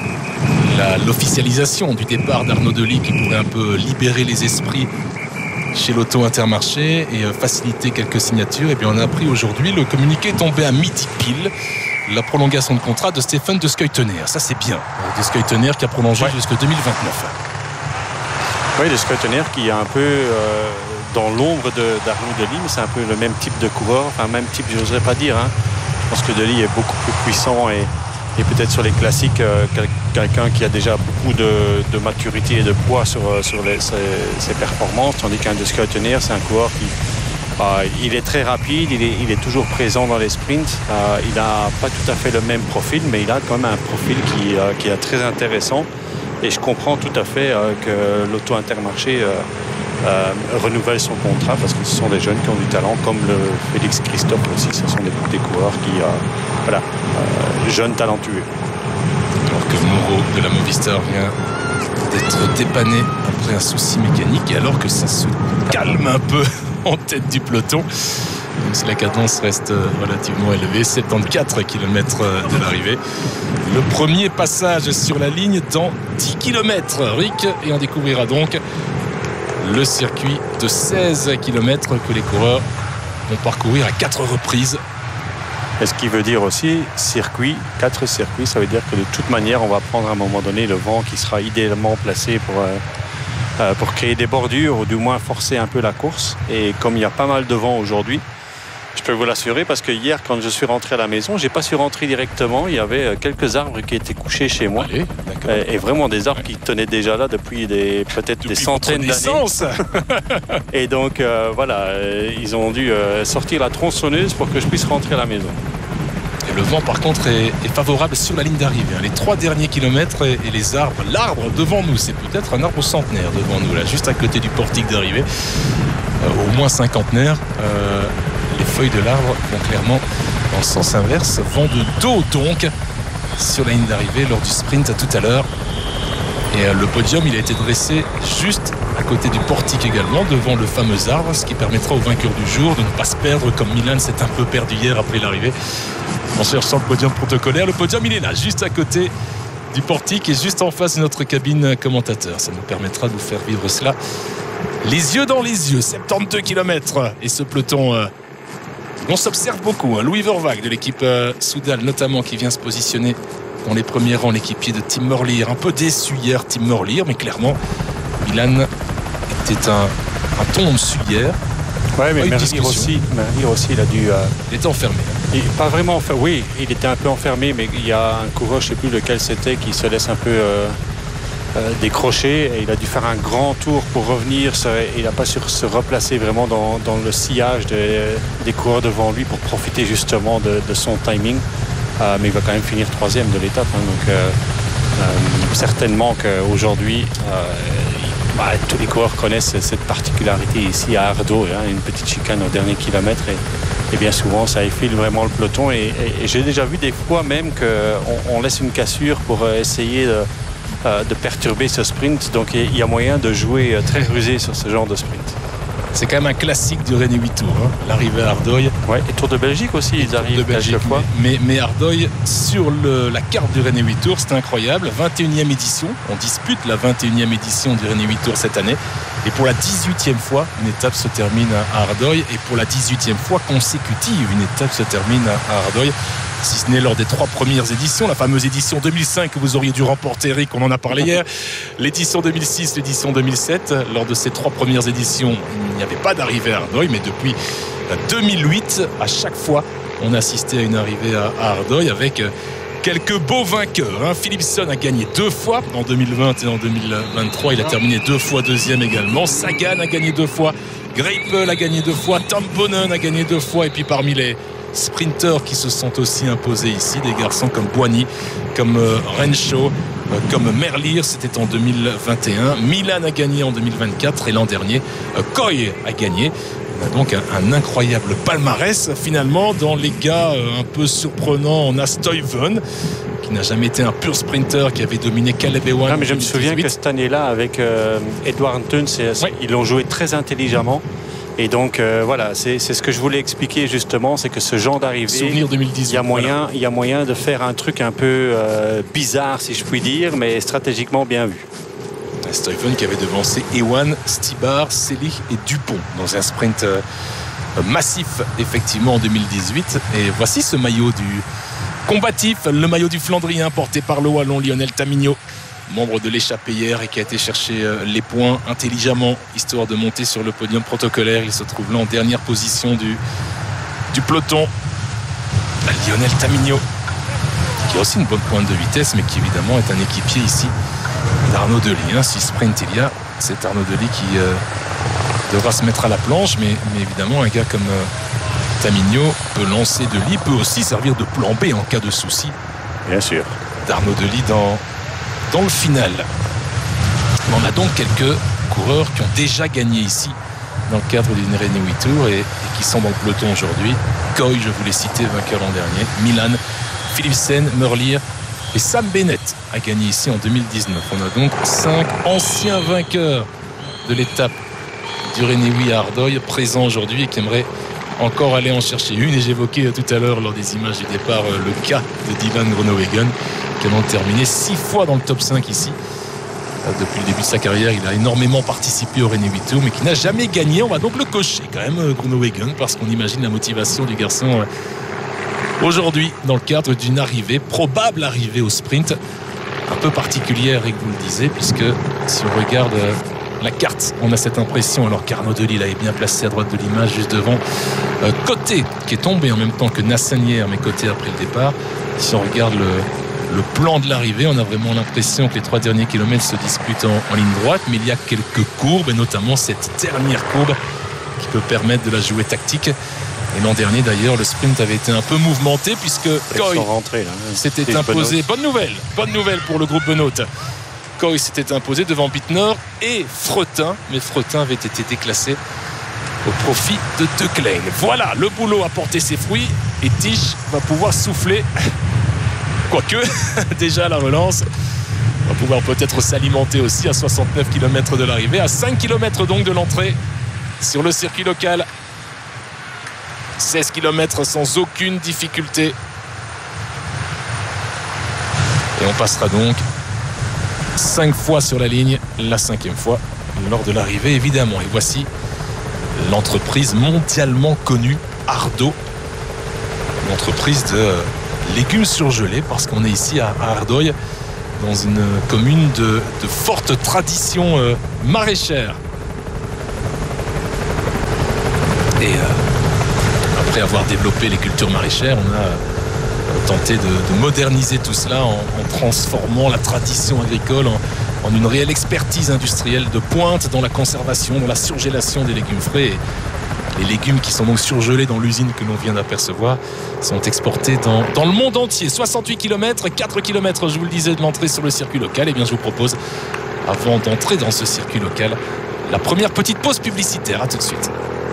la, l'officialisation du départ d'Arnaud Delis qui pourrait un peu libérer les esprits chez l'Auto Intermarché et euh, faciliter quelques signatures. Et bien on a appris aujourd'hui, le communiqué est tombé à midi pile. La prolongation de contrat de Stéphane de Scuitenaire. Ça c'est bien. De Scuitenaire qui a prolongé ouais. jusqu'en deux mille vingt-neuf. Oui, de Scuitenaire qui est un peu euh, dans l'ombre de, d'Arnaud Delis, mais c'est un peu le même type de coureur, enfin même type, je n'oserais pas dire. Hein. Je pense que Delis est beaucoup plus puissant et, et peut-être sur les classiques, euh, quelqu'un qui a déjà beaucoup de, de maturité et de poids sur, sur les, ses, ses performances, tandis qu'un de Scuitenaire, c'est un coureur qui Euh, il est très rapide, il est, il est toujours présent dans les sprints. Euh, il n'a pas tout à fait le même profil, mais il a quand même un profil qui, euh, qui est très intéressant. Et je comprends tout à fait euh, que l'Auto Intermarché euh, euh, renouvelle son contrat parce que ce sont des jeunes qui ont du talent, comme le Félix Christophe aussi. Ce sont des, des coureurs qui, euh, voilà, euh, jeunes talentueux. Alors que Moreau de la Movistar vient d'être dépanné après un souci mécanique et alors que ça se calme un peu en tête du peloton, même si la cadence reste relativement élevée, soixante-quatorze kilomètres de l'arrivée. Le premier passage sur la ligne dans dix kilomètres, Rick, et on découvrira donc le circuit de seize kilomètres que les coureurs vont parcourir à quatre reprises. Et ce qui veut dire aussi circuit, quatre circuits, ça veut dire que de toute manière, on va prendre à un moment donné le vent qui sera idéalement placé pour... Euh, pour créer des bordures ou du moins forcer un peu la course. Et comme il y a pas mal de vent aujourd'hui, je peux vous l'assurer parce que hier quand je suis rentré à la maison, j'ai pas su rentrer directement, il y avait quelques arbres qui étaient couchés chez moi. Allez, et, et vraiment des arbres qui tenaient déjà là depuis des, peut-être depuis des centaines d'années. Et donc euh, voilà, ils ont dû euh, sortir la tronçonneuse pour que je puisse rentrer à la maison. Et le vent par contre est, est favorable sur la ligne d'arrivée. Les trois derniers kilomètres et, et les arbres, l'arbre devant nous, c'est peut-être un arbre centenaire devant nous, là, juste à côté du portique d'arrivée, euh, au moins cinquantenaire. Euh, les feuilles de l'arbre vont clairement dans le sens inverse, vent de dos donc sur la ligne d'arrivée lors du sprint à tout à l'heure. Et euh, le podium, il a été dressé juste à côté du portique également, devant le fameux arbre, ce qui permettra au vainqueur du jour de ne pas se perdre comme Milan s'est un peu perdu hier après l'arrivée. En cherchant le podium protocolaire, le podium il est là, juste à côté du portique et juste en face de notre cabine commentateur. Ça nous permettra de vous faire vivre cela les yeux dans les yeux. soixante-douze kilomètres et ce peloton, euh, on s'observe beaucoup. Hein. Louis Verwag de l'équipe euh, Soudal notamment qui vient se positionner dans les premiers rangs, l'équipier de Tim Merlier. Un peu déçu hier Tim Merlier, mais clairement Milan était un, un ton au-dessus hier. Oui, mais Merlier aussi, Merlier aussi, il a dû... Euh... Il était enfermé. Il, pas vraiment enfermé, oui, il était un peu enfermé, mais il y a un coureur, je ne sais plus lequel c'était, qui se laisse un peu euh, euh, décrocher. Et il a dû faire un grand tour pour revenir. Il n'a pas su se replacer vraiment dans, dans le sillage de, des coureurs devant lui pour profiter justement de, de son timing. euh, mais il va quand même finir troisième de l'étape. Hein, donc euh, euh, certainement qu'aujourd'hui, euh, bah, tous les coureurs connaissent cette particularité ici à Ardaux, hein, une petite chicane au dernier kilomètre et, et bien souvent ça effile vraiment le peloton et, et, et j'ai déjà vu des fois même qu'on on laisse une cassure pour essayer de, euh, de perturber ce sprint, donc il y a moyen de jouer très rusé sur ce genre de sprint. C'est quand même un classique du René huit Tours, hein, l'arrivée à Ardeuil. Ouais, et Tour de Belgique aussi, ils arrivent de Belgique, quelques fois. Mais, mais Ardeuil, sur le, la carte du René huit Tours, c'est incroyable. vingt et unième édition, on dispute la vingt et unième édition du René huit Tours cette année. Et pour la dix-huitième fois, une étape se termine à Ardeuil. Et pour la dix-huitième fois consécutive, une étape se termine à Ardeuil. Si ce n'est lors des trois premières éditions, la fameuse édition deux mille cinq que vous auriez dû remporter, Eric, on en a parlé hier, l'édition deux mille six, l'édition deux mille sept. Lors de ces trois premières éditions, il n'y avait pas d'arrivée à Ardeuil, mais depuis deux mille huit, à chaque fois, on assistait à une arrivée à Ardeuil avec quelques beaux vainqueurs. Hein. Philipson a gagné deux fois en deux mille vingt et en deux mille vingt-trois. Il a terminé deux fois deuxième également. Sagan a gagné deux fois. Greipel a gagné deux fois. Tom Boonen a gagné deux fois. Et puis parmi les sprinteurs qui se sont aussi imposés ici, des garçons comme Boigny, comme euh, Renshaw, euh, comme Merlier, c'était en deux mille vingt et un. Milan a gagné en deux mille vingt-quatre et l'an dernier, euh, Koy a gagné. On a donc un, un incroyable palmarès finalement dans les gars euh, un peu surprenants. On a Stuyven qui n'a jamais été un pur sprinter, qui avait dominé Caleb Ewan. Non, mais je me souviens que cette année-là avec euh, Edward Thun, ouais. Ils l'ont joué très intelligemment. Et donc euh, voilà, c'est, c'est ce que je voulais expliquer justement, c'est que ce genre d'arrivée, deux mille dix-huit, il y a moyen, voilà. il y a moyen de faire un truc un peu euh, bizarre, si je puis dire, mais stratégiquement bien vu. Stuyven qui avait devancé Ewan, Stibar, Selig et Dupont dans un sprint euh, massif effectivement en deux mille dix-huit. Et voici ce maillot du combatif, le maillot du Flandrien porté par le Wallon Lionel Tamigno, membre de l'échappée hier et qui a été chercher les points intelligemment histoire de monter sur le podium protocolaire. Il se trouve là en dernière position du, du peloton. Lionel Tamigno qui a aussi une bonne pointe de vitesse mais qui évidemment est un équipier ici d'Arnaud Delis. Hein. Si sprint il y a, c'est Arnaud Delis qui euh, devra se mettre à la planche, mais, mais évidemment un gars comme euh, Tamigno peut lancer Delis, peut aussi servir de plan B en cas de souci. Bien sûr. D'Arnaud Delis dans Dans le final. On a donc quelques coureurs qui ont déjà gagné ici dans le cadre du René huit Tours et, et qui sont dans le peloton aujourd'hui. Koy, je vous l'ai cité, vainqueur l'an dernier. Milan, Philipsen, Merlier et Sam Bennett a gagné ici en deux mille dix-neuf. On a donc cinq anciens vainqueurs de l'étape du René huit à Ardeuil présents aujourd'hui et qui aimeraient encore aller en chercher une. Et j'évoquais tout à l'heure lors des images du départ le cas de Dylan Groenewegen qui a terminé six fois dans le top cinq ici. Depuis le début de sa carrière, il a énormément participé au René huit Tours, mais qui n'a jamais gagné. On va donc le cocher quand même, Groenewegen, parce qu'on imagine la motivation du garçon aujourd'hui dans le cadre d'une arrivée, probable arrivée au sprint, un peu particulière, et que vous le disiez, puisque si on regarde la carte, on a cette impression, alors qu'Arnaud Delis là, est bien placé à droite de l'image, juste devant euh, Côté, qui est tombé en même temps que Nassanière, mais Côté après le départ. Si on regarde le Le plan de l'arrivée, on a vraiment l'impression que les trois derniers kilomètres se disputent en, en ligne droite, mais il y a quelques courbes, et notamment cette dernière courbe qui peut permettre de la jouer tactique. Et l'an dernier d'ailleurs, le sprint avait été un peu mouvementé puisque Koy s'était imposé. Bonne nouvelle, bonne nouvelle pour le groupe Benoît. Koy s'était imposé devant Bittner et Fretin, mais Fretin avait été déclassé au profit de De Klein. Voilà, le boulot a porté ses fruits et Tisch va pouvoir souffler. Quoique, déjà à la relance, on va pouvoir peut-être s'alimenter aussi à soixante-neuf kilomètres de l'arrivée, à cinq kilomètres donc de l'entrée sur le circuit local. seize kilomètres sans aucune difficulté. Et on passera donc cinq fois sur la ligne, la cinquième fois lors de l'arrivée évidemment. Et voici l'entreprise mondialement connue Ardaux, l'entreprise de légumes surgelés, parce qu'on est ici à Ardeuil, dans une commune de, de forte tradition euh, maraîchère. Et euh, après avoir développé les cultures maraîchères, on a euh, tenté de, de moderniser tout cela en, en transformant la tradition agricole en, en une réelle expertise industrielle de pointe dans la conservation, dans la surgélation des légumes frais. Et Les légumes qui sont donc surgelés dans l'usine que l'on vient d'apercevoir sont exportés dans, dans le monde entier. soixante-huit kilomètres, quatre kilomètres, je vous le disais, de l'entrée sur le circuit local. Et bien, je vous propose, avant d'entrer dans ce circuit local, la première petite pause publicitaire. À tout de suite.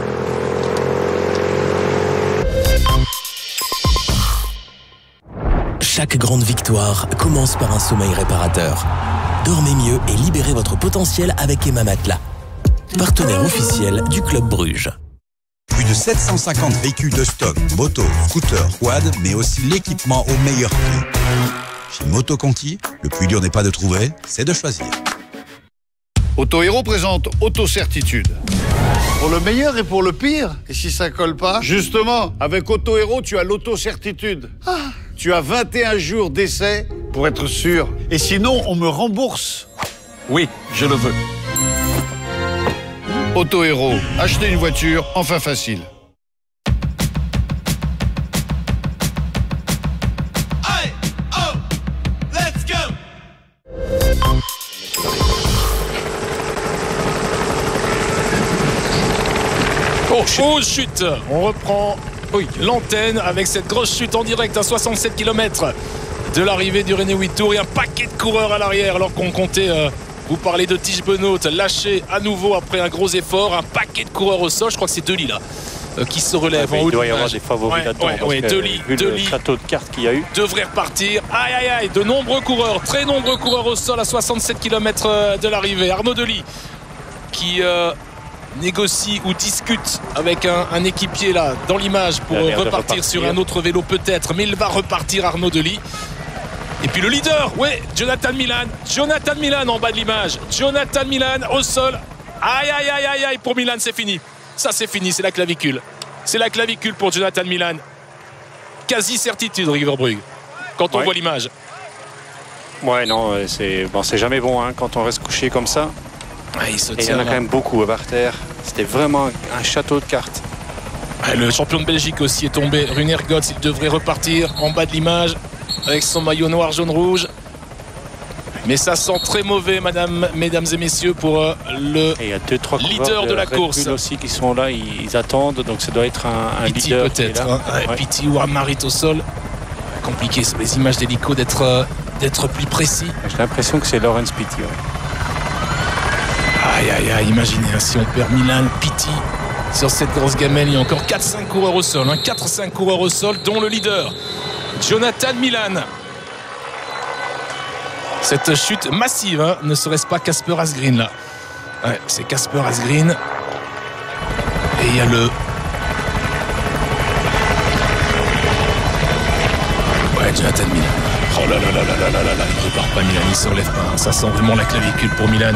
Chaque grande victoire commence par un sommeil réparateur. Dormez mieux et libérez votre potentiel avec Emma Matelas, partenaire officiel du Club Bruges. Plus de sept cent cinquante véhicules de stock, motos, scooters, quad, mais aussi l'équipement au meilleur prix. Chez Moto Conti, le plus dur n'est pas de trouver, c'est de choisir. Auto Héros présente Auto-Certitude. Pour le meilleur et pour le pire. Et si ça colle pas? Justement, avec Auto Héros, tu as l'auto-certitude. Ah. Tu as vingt et un jours d'essai pour être sûr. Et sinon, on me rembourse. Oui, je le veux. Auto Héros, acheter une voiture, enfin facile. Hey, oh, let's go. Oh, oh, chute. On reprend oui, l'antenne avec cette grosse chute en direct à soixante-sept kilomètres de l'arrivée du René huit Tours et un paquet de coureurs à l'arrière alors qu'on comptait euh, vous parler de Tige Benoît lâché à nouveau après un gros effort, un paquet de coureurs au sol. Je crois que c'est Dely là euh, qui se relève ouais, en haut. Il doit y avoir des favoris ouais, là-dedans ouais, ouais, Dely, vu Dely le château de cartes qu'il y a eu devrait repartir. Aïe aïe aïe, de nombreux coureurs, très nombreux coureurs au sol à soixante-sept kilomètres de l'arrivée. Arnaud Dely qui euh, négocie ou discute avec un, un équipier là dans l'image pour repartir, repartir sur un autre vélo peut-être, mais il va repartir Arnaud Dely. Et puis le leader, ouais, Jonathan Milan, Jonathan Milan en bas de l'image, Jonathan Milan au sol. Aïe aïe aïe aïe aïe, pour Milan c'est fini, ça c'est fini, c'est la clavicule, c'est la clavicule pour Jonathan Milan. Quasi certitude River Brugge quand on ouais. voit l'image. Ouais non, c'est bon, c'est jamais bon hein, quand on reste couché comme ça. Ouais, il, se Et il y en a quand même beaucoup par terre. C'était vraiment un château de cartes. Ouais, le champion de Belgique aussi est tombé. Runer Gotts, il devrait repartir en bas de l'image avec son maillot noir, jaune, rouge. Mais ça sent très mauvais, madame, mesdames et messieurs, pour euh, le et il y a deux, trois leader de, de la Red course. Bull aussi qui sont là, ils, ils attendent. Donc ça doit être un, un Pity leader. peut-être. Hein. Ouais. Pity ou Marit au sol. Compliqué sur les images d'hélico d'être, euh, d'être plus précis. J'ai l'impression que c'est Lawrence Pity. Ouais. Aïe aïe aïe, imaginez hein, si on perd Milan, Pity sur cette grosse gamelle. Il y a encore quatre cinq coureurs au sol, hein, quatre cinq coureurs au sol, dont le leader Jonathan Milan. Cette chute massive, hein, ne serait-ce pas Casper Asgreen là? Ouais, c'est Casper Asgreen. Et il y a le ouais, Jonathan Milan. Oh là là là là là là là là, il ne repart pas Milan, il ne se relève pas. Ça sent vraiment la clavicule pour Milan.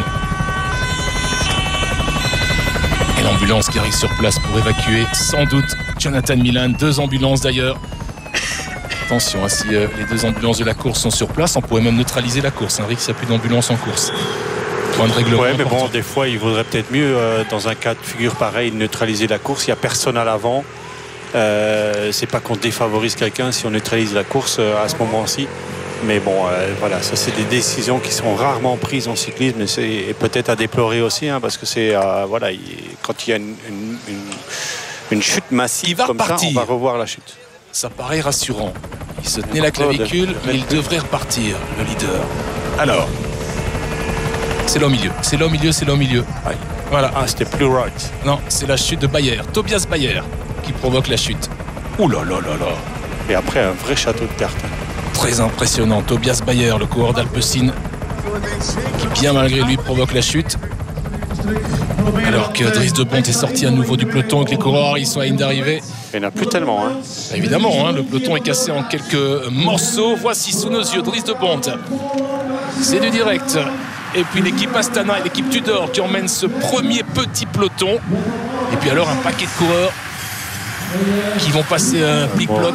Et l'ambulance qui arrive sur place pour évacuer sans doute Jonathan Milan. Deux ambulances d'ailleurs. Attention, hein, si euh, les deux ambulances de la course sont sur place, on pourrait même neutraliser la course. Hein, Rick, s'il n'y a plus d'ambulance en course. Point de règlement. Ouais, mais important. bon, des fois, il vaudrait peut-être mieux, euh, dans un cas de figure pareil, neutraliser la course. Il n'y a personne à l'avant. Euh, c'est pas qu'on défavorise quelqu'un si on neutralise la course euh, à ce moment-ci. Mais bon, euh, voilà, ça c'est des décisions qui sont rarement prises en cyclisme et c'est peut-être à déplorer aussi, hein, parce que c'est euh, voilà, il, quand il y a une, une, une, une chute massive comme repartir. Ça, on va revoir la chute. Ça paraît rassurant. Il se tenait la clavicule, mais il devrait repartir, le leader. Alors, c'est là au milieu, c'est là au milieu, c'est là au milieu. Aïe. Voilà. Ah, c'était plus right. Non, c'est la chute de Bayer, Tobias Bayer, qui provoque la chute. Ouh là là là là. Et après, un vrai château de cartes. Très impressionnant. Tobias Bayer, le coureur d'Alpecin, qui bien malgré lui provoque la chute. Alors que Dries de Bondt est sorti à nouveau du peloton et que les coureurs ils sont à ligne d'arrivée. Il n'y en a plus tellement. Hein. Évidemment, hein, le peloton est cassé en quelques morceaux. Voici sous nos yeux Dries de Bondt. C'est du direct. Et puis l'équipe Astana et l'équipe Tudor qui emmènent ce premier petit peloton. Et puis alors un paquet de coureurs qui vont passer un plic-ploc.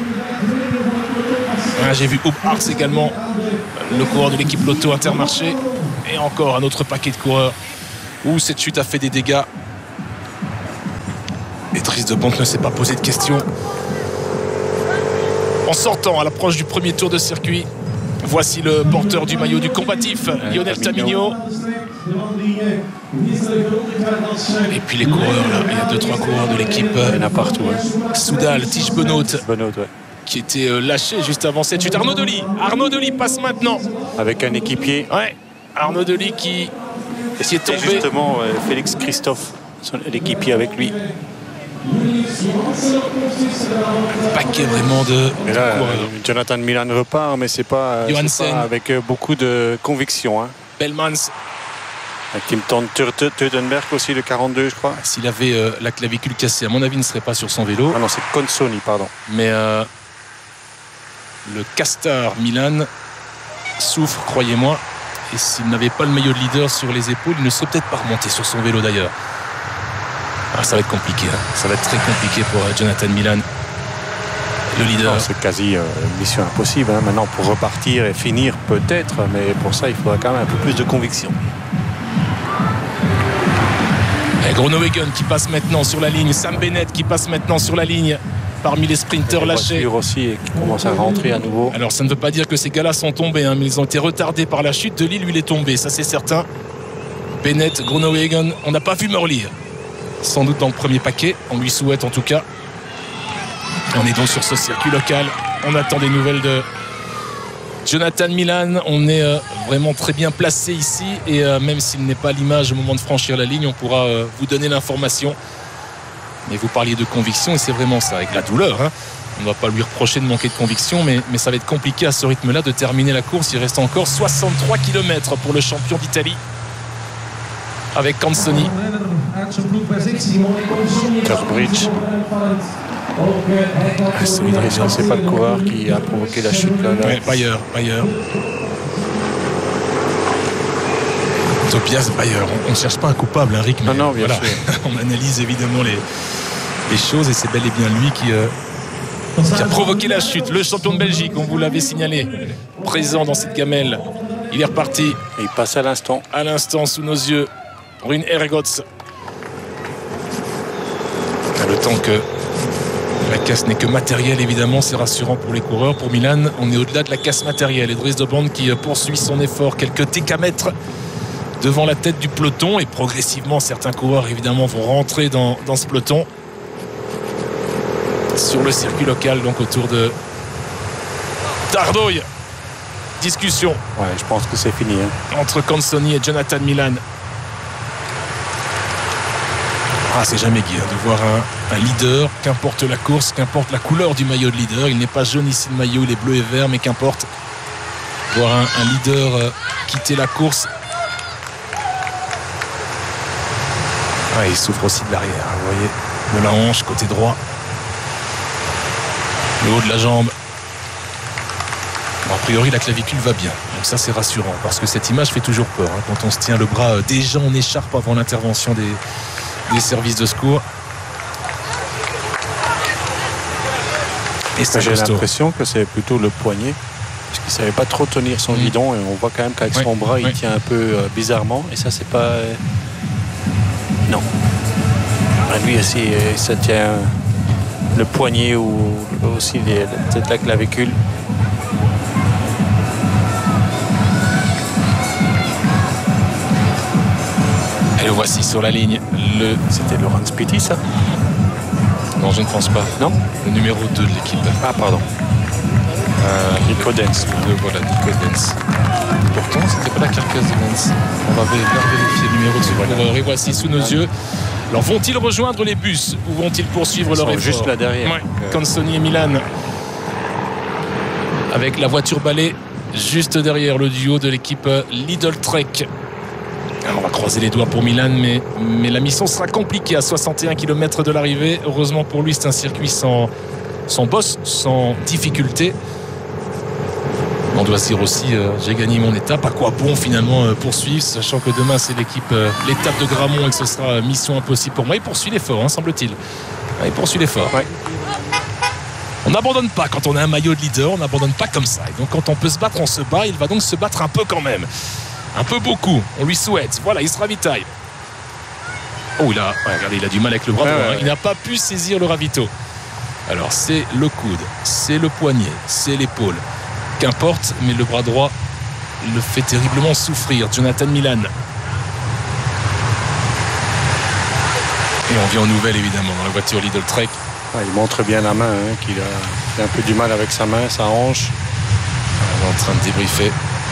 Ah, j'ai vu Hoop Arts également, le coureur de l'équipe Lotto Intermarché. Et encore un autre paquet de coureurs où cette chute a fait des dégâts. Et Dries de Bondt ne s'est pas posé de questions. En sortant à l'approche du premier tour de circuit, voici le porteur du maillot du combatif, Lionel Tamigno. Et puis les coureurs, là, il y a deux trois coureurs de l'équipe. Il y en a partout. Hein. Soudal, Tige Benoît, Benoît, ouais. qui était euh, lâché juste avant cette chute. Arnaud Delis, Arnaud Delis passe maintenant. Avec un équipier. Ouais, Arnaud Delis qui essayait de Et tomber. justement, euh, Félix Christophe, son- l'équipier avec lui. Un paquet vraiment de, Et de là, coureurs. euh, Jonathan Milan repart, mais c'est pas, c'est Johansen. pas avec euh, beaucoup de conviction. Hein. Bellmans, Avec Tim Teutenberg aussi, le quarante-deux, je crois. s'il avait euh, la clavicule cassée, à mon avis, il ne serait pas sur son vélo. Ah non, c'est Consoni, pardon. Mais euh, le Castar Milan souffre, croyez-moi. Et s'il n'avait pas le maillot de leader sur les épaules, il ne serait peut-être pas remonté sur son vélo d'ailleurs. Ah, ça va être compliqué. Hein. Ça va être très compliqué pour euh, Jonathan Milan, le leader. Non, c'est quasi euh, mission impossible. Hein. Maintenant, pour repartir et finir, peut-être, mais pour ça, il faudra quand même un peu plus de conviction. Et Groenewegen qui passe maintenant sur la ligne. Sam Bennett qui passe maintenant sur la ligne parmi les sprinters Les lâchés. voitures aussi et qui commencent à rentrer à nouveau. Alors ça ne veut pas dire que ces gars-là sont tombés, hein, mais ils ont été retardés par la chute. De Lille, lui, il est tombé, ça c'est certain. Bennett, Groenewegen, on n'a pas vu Morlier. Sans doute dans le premier paquet, on lui souhaite en tout cas. On est donc sur ce circuit local. On attend des nouvelles de Jonathan Milan. On est euh, vraiment très bien placé ici. Et euh, même s'il n'est pas à l'image au moment de franchir la ligne, on pourra euh, vous donner l'information. Mais vous parliez de conviction et c'est vraiment ça, avec la douleur. Hein. On ne va pas lui reprocher de manquer de conviction, mais, mais ça va être compliqué à ce rythme-là de terminer la course. Il reste encore soixante-trois kilomètres pour le champion d'Italie. Avec Canzoni. Turbridge. Est-ce que c'est pas le coureur qui a provoqué la chute là, là. Ouais, Bayer, Bayer. Tobias Bayer. On ne cherche pas un coupable, hein, Rick, mais Non, non, bien voilà. sûr. On analyse évidemment les, les choses et c'est bel et bien lui qui, euh, qui a provoqué la chute. Le champion de Belgique, on vous l'avait signalé, présent dans cette gamelle. Il est reparti Et il passe à l'instant. à l'instant sous nos yeux. Rune Ergots. Le temps que la casse n'est que matérielle, évidemment, c'est rassurant pour les coureurs. Pour Milan, on est au-delà de la casse matérielle. Et Dries de Band qui poursuit son effort, quelques décamètres devant la tête du peloton. Et progressivement, certains coureurs, évidemment, vont rentrer dans, dans ce peloton. Sur le circuit local, donc autour de Tardouille. Discussion Ouais, je pense que c'est fini. Hein. entre Canzoni et Jonathan Milan. Ah, c'est jamais gai hein, de voir un, un leader, qu'importe la course, qu'importe la couleur du maillot de leader. Il n'est pas jaune ici le maillot, il est bleu et vert, mais qu'importe. Voir un, un leader euh, quitter la course. Ah, il souffre aussi de l'arrière, hein, vous voyez. De la hanche, côté droit. Le haut de la jambe. Bon, a priori, la clavicule va bien. Donc ça, c'est rassurant, parce que cette image fait toujours peur. Hein, quand on se tient le bras euh, déjà en écharpe avant l'intervention des... des services de secours. Et J'ai l'impression que c'est plutôt le poignet, parce qu'il ne savait pas trop tenir son mmh. guidon, et on voit quand même qu'avec ouais, son bras, il ouais. tient un peu euh, bizarrement, et ça, c'est pas... Euh... Non. Ah, lui aussi, euh, ça tient le poignet ou aussi les, peut-être la clavicule. Et le voici sur la ligne. Le... C'était Laurent Spiti, ça? Non, je ne pense pas. Non? Le numéro deux de l'équipe. Ah, pardon. Euh, Nico Dens. Le, voilà, Nico Dens. Pourtant, c'était pas la carcasse de Dens. On va vérifier le numéro de ce coureur. Et voici sous nos yeux. Alors, vont-ils rejoindre les bus ou vont-ils poursuivre Ils leur sont effort? juste là derrière. Ouais. Donc, euh... Canzoni et Milan. Avec la voiture balai juste derrière le duo de l'équipe Lidl Trek. Alors, on va croiser les doigts pour Milan, mais, mais la mission sera compliquée à soixante et un kilomètres de l'arrivée. Heureusement pour lui, c'est un circuit sans, sans boss, sans difficulté. On doit se dire aussi, euh, j'ai gagné mon étape. À quoi bon finalement euh, poursuivre, sachant que demain c'est l'équipe, euh, l'étape de Gramont et que ce sera euh, mission impossible pour moi. Il poursuit l'effort, hein, semble-t-il. Ah, il poursuit l'effort. Ouais. On n'abandonne pas quand on a un maillot de leader, on n'abandonne pas comme ça. Et donc quand on peut se battre, on se bat. Il va donc se battre un peu quand même. Un peu beaucoup, on lui souhaite. Voilà, il se ravitaille. Oh, il a, ouais, regardez, il a du mal avec le bras ouais, droit. ouais, Hein. ouais. Il n'a pas pu saisir le ravito. Alors, c'est le coude, c'est le poignet, c'est l'épaule. Qu'importe, mais le bras droit le fait terriblement souffrir. Jonathan Milan. Et on vient aux nouvelles évidemment dans la voiture Lidl Trek. Ah, il montre bien la main, hein, qu'il a, il a un peu du mal avec sa main, sa hanche. On est en train de débriefer.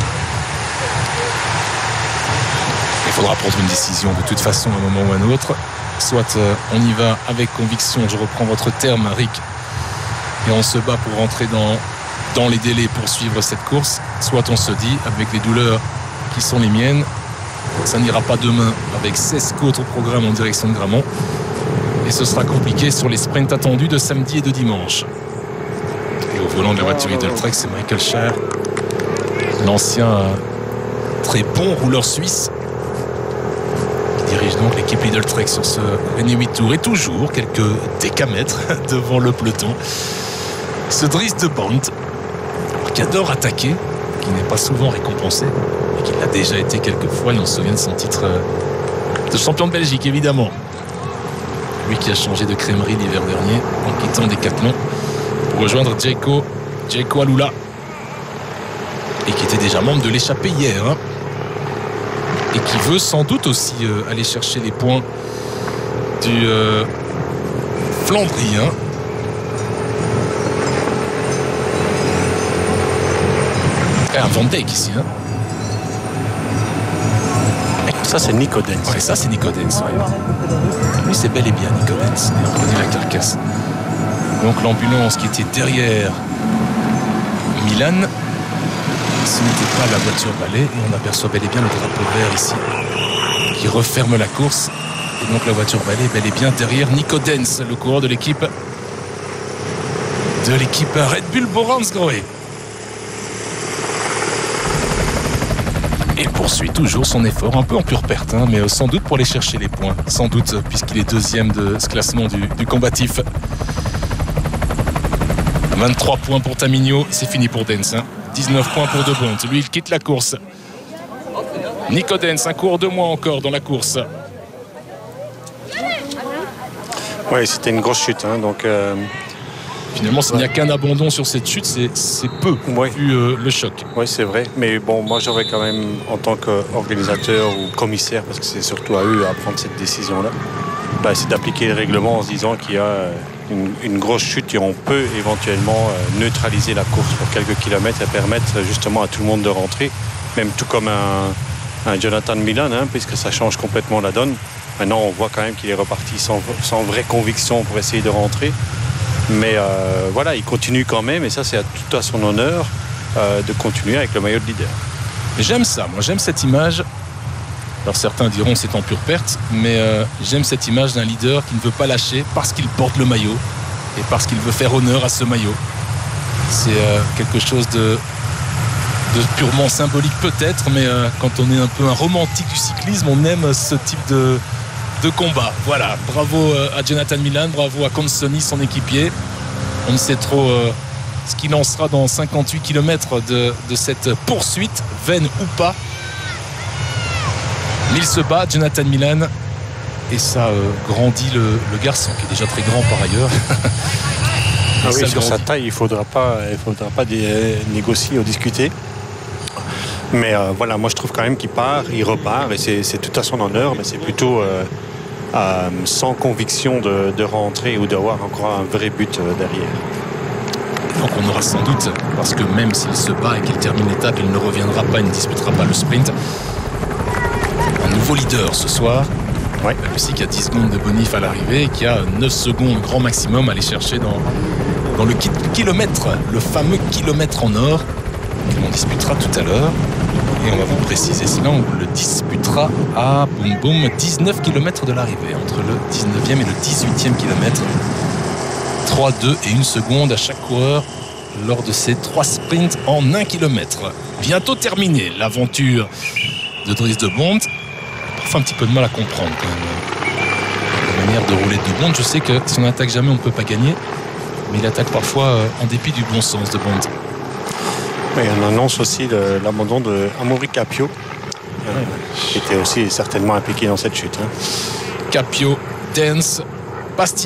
Il faudra prendre une décision de toute façon à un moment ou à un autre. Soit euh, on y va avec conviction, je reprends votre terme Rick, et on se bat pour rentrer dans, dans les délais pour suivre cette course. Soit on se dit, avec les douleurs qui sont les miennes, ça n'ira pas demain avec seize autres programmes en direction de Gramont. Et ce sera compliqué sur les sprints attendus de samedi et de dimanche. Et au volant de la voiture Lidl Trek, c'est Michael Scher, l'ancien euh, très bon rouleur suisse, qui dirige donc l'équipe Lidl Trek sur ce René huit tours. Et toujours quelques décamètres devant le peloton. Ce Dries de Bont, qui adore attaquer, qui n'est pas souvent récompensé, mais qui l'a déjà été quelques fois. Et on se souvient de son titre de champion de Belgique, évidemment. Lui qui a changé de crèmerie l'hiver dernier en quittant Decathlon pour rejoindre Jayco, Jayco Alula, et qui était déjà membre de l'échappée hier, hein, et qui veut sans doute aussi euh, aller chercher les points du euh, Flandrien. Et un Van Dijk ici, hein. Ça, c'est Nico Denz. Ouais, ça, c'est Nico Denz. Ouais. Lui, c'est bel et bien Nico Denz. Et on reconnaît la carcasse. Donc, l'ambulance qui était derrière Milan, ce n'était pas la voiture balai. Et on aperçoit bel et bien le drapeau vert ici, qui referme la course. Et donc, la voiture balai est bel et bien derrière Nico Denz, le coureur de l'équipe de l'équipe Red Bull Boransgrohe. Et poursuit toujours son effort, un peu en pure perte, hein, mais sans doute pour aller chercher les points. Sans doute, puisqu'il est deuxième de ce classement du, du combatif. vingt-trois points pour Tamigno, c'est fini pour Denz. Hein. dix-neuf points pour De Bont. Lui, il quitte la course. Nico Denz, un cours de moins encore dans la course. Oui, c'était une grosse chute. Hein, donc, euh... Finalement, s'il n'y a qu'un abandon sur cette chute, c'est, c'est peu, ouais. vu euh, le choc. Oui, c'est vrai. Mais bon, moi, j'aurais quand même, en tant qu'organisateur ou commissaire, parce que c'est surtout à eux à prendre cette décision-là, bah, c'est d'appliquer le règlement en se disant qu'il y a une, une grosse chute et on peut éventuellement neutraliser la course pour quelques kilomètres et permettre justement à tout le monde de rentrer, même tout comme un, un Jonathan Milan, hein, puisque ça change complètement la donne. Maintenant, on voit quand même qu'il est reparti sans, sans vraie conviction pour essayer de rentrer. Mais euh, voilà, il continue quand même, et ça c'est à tout à son honneur euh, de continuer avec le maillot de leader. J'aime ça, moi j'aime cette image. Alors certains diront c'est en pure perte, mais euh, j'aime cette image d'un leader qui ne veut pas lâcher parce qu'il porte le maillot et parce qu'il veut faire honneur à ce maillot. C'est euh, quelque chose de, de purement symbolique peut-être, mais euh, quand on est un peu un romantique du cyclisme, on aime ce type de... de combat. Voilà, bravo à Jonathan Milan, bravo à Consoni, son équipier. On ne sait trop euh, ce qu'il en sera dans cinquante-huit kilomètres de, de cette poursuite, vaine ou pas. Mais il se bat, Jonathan Milan, et ça euh, grandit le, le garçon, qui est déjà très grand par ailleurs. Ah oui, sur grandit. Sa taille, il ne faudra pas, il faudra pas dé- négocier ou discuter. Mais euh, voilà, moi je trouve quand même qu'il part, il repart, et c'est, c'est tout à son honneur, mais c'est plutôt... Euh, Euh, sans conviction de, de rentrer ou d'avoir encore un vrai but euh, derrière. Donc on aura sans doute, parce que même s'il se bat et qu'il termine l'étape, il ne reviendra pas, il ne disputera pas le sprint. Un nouveau leader ce soir. Ouais. Lui qui a dix secondes de bonif à l'arrivée et qui a neuf secondes grand maximum à aller chercher dans, dans le kilomètre, le fameux kilomètre en or qu'on disputera tout à l'heure. Et on va vous préciser cela, on le disputera à boum boum dix-neuf kilomètres de l'arrivée, entre le dix-neuvième et le dix-huitième kilomètre. trois, deux et une seconde à chaque coureur lors de ces trois sprints en un kilomètre. Bientôt terminé l'aventure de Dries de Bont. Parfois un petit peu de mal à comprendre quand même la manière de rouler de Bont. Je sais que si on n'attaque jamais, on ne peut pas gagner, mais il attaque parfois en dépit du bon sens de Bont. Et on annonce aussi le, l'abandon de Amaury Capio, euh, ouais. qui était aussi certainement impliqué dans cette chute. Hein. Capio, Denz, Bastia.